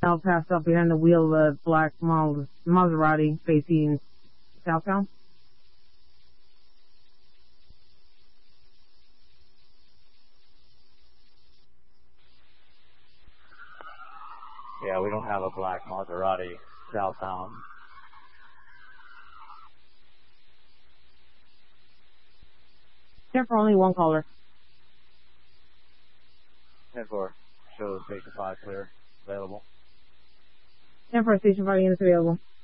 I'll pass up behind the wheel of a black Maserati facing southbound. Yeah, we don't have a black Maserati southbound. Check for only one caller. 10-4, shows station 5 clear, available. 10-4, station 5 units available.